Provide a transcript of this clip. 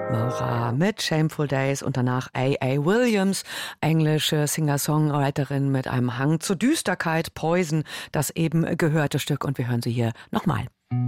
Maura mit Shameful Days und danach A.A. Williams, englische Singer-Songwriterin mit einem Hang zur Düsterkeit, Poison, das eben gehörte Stück und wir hören sie hier nochmal.